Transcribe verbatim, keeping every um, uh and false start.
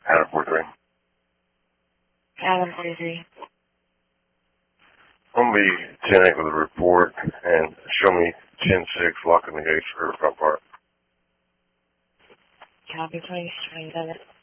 Adam forty-three. Adam forty-three. I'm going to be ten eight with a report and show me ten six locking the gates for front part. Copy twenty-seven.